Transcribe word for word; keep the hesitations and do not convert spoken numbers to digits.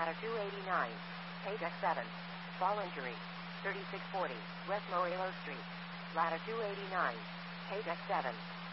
Ladder two eighty-nine. Page X seven. Fall injury. thirty-six forty. West Morelos Street. Ladder two eighty-nine. Page X seven.